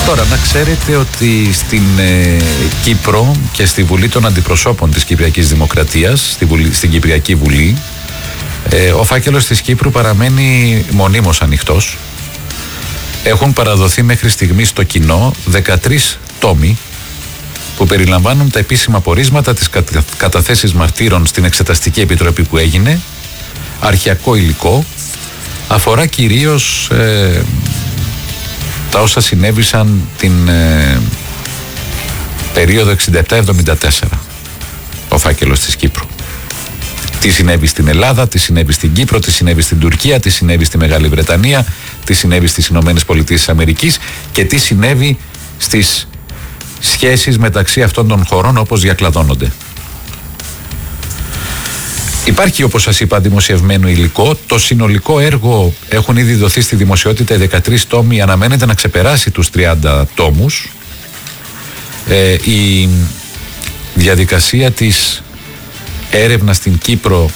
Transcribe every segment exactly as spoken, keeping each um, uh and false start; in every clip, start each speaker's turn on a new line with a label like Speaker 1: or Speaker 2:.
Speaker 1: Τώρα να ξέρετε ότι στην ε, Κύπρο και στη Βουλή των Αντιπροσώπων της Κυπριακής Δημοκρατίας, στη Βουλή, στην Κυπριακή Βουλή, ε, ο φάκελος της Κύπρου παραμένει μονίμως ανοιχτός. Έχουν παραδοθεί μέχρι στιγμή στο κοινό δεκατρείς τόμοι που περιλαμβάνουν τα επίσημα πορίσματα, τις κατα... καταθέσεις μαρτύρων στην Εξεταστική Επιτροπή που έγινε, αρχαιακό υλικό, αφορά κυρίως ε, τα όσα συνέβησαν την ε, περίοδο εξήντα επτά εβδομήντα τέσσερα, ο φάκελος της Κύπρου. Τι συνέβη στην Ελλάδα, τι συνέβη στην Κύπρο, τι συνέβη στην Τουρκία, τι συνέβη στη Μεγάλη Βρετανία, τι συνέβη στις Ηνωμένες Πολιτείες της Αμερικής και τι συνέβη στις σχέσεις μεταξύ αυτών των χωρών όπως διακλαδώνονται. Υπάρχει, όπως σας είπα, δημοσιευμένο υλικό. Το συνολικό έργο έχουν ήδη δοθεί στη δημοσιότητα οι δεκατρείς τόμοι, αναμένεται να ξεπεράσει τους τριάντα τόμους. Ε, η διαδικασία της έρευνας στην Κύπρο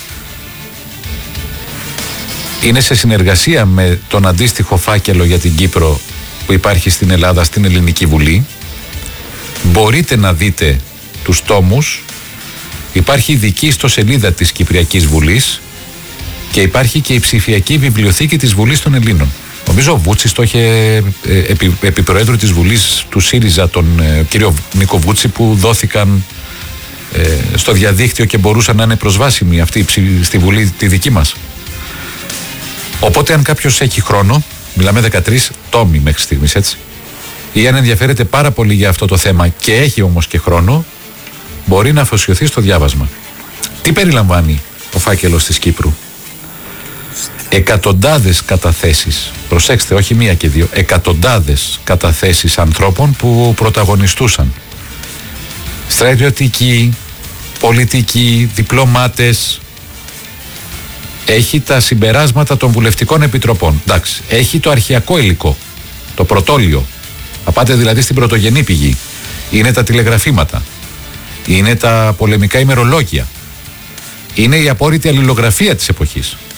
Speaker 1: είναι σε συνεργασία με τον αντίστοιχο φάκελο για την Κύπρο που υπάρχει στην Ελλάδα, στην Ελληνική Βουλή. Μπορείτε να δείτε τους τόμους. Υπάρχει ειδική ιστοσελίδα της Κυπριακής Βουλής και υπάρχει και η ψηφιακή βιβλιοθήκη της Βουλής των Ελλήνων. Νομίζω ο Βούτσης το είχε επί, επί προέδρου της Βουλής του ΣΥΡΙΖΑ, τον ε, κύριο Νίκο Βούτσι, που δόθηκαν ε, στο διαδίκτυο και μπορούσαν να είναι προσβάσιμοι αυτοί στη Βουλή τη δική μας. Οπότε αν κάποιος έχει χρόνο, μιλάμε δεκατρείς τόμοι μέχρι στιγμής, έτσι, ή αν ενδιαφέρεται πάρα πολύ για αυτό το θέμα και έχει όμως και χρόνο, μπορεί να αφοσιωθεί στο διάβασμα. Τι περιλαμβάνει ο φάκελος της Κύπρου? Εκατοντάδες καταθέσεις, προσέξτε, όχι μία και δύο, εκατοντάδες καταθέσεις ανθρώπων που πρωταγωνιστούσαν. Στρατιωτικοί, πολιτικοί, διπλωμάτες. Έχει τα συμπεράσματα των βουλευτικών επιτροπών. Εντάξει, έχει το αρχαιακό υλικό, το πρωτόλιο. Θα πάτε δηλαδή στην πρωτογενή πηγή. Είναι τα τηλεγραφήματα. Είναι τα πολεμικά ημερολόγια. Είναι η απόρριτη αλληλογραφία της εποχής.